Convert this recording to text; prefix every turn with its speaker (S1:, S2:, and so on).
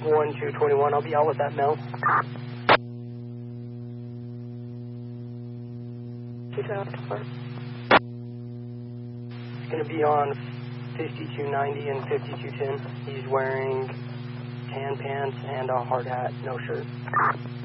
S1: 1221, I'll be out with that mail.
S2: 221.
S1: It's going to be on 5290 and 5210. He's wearing tan pants and a hard hat, no shirt.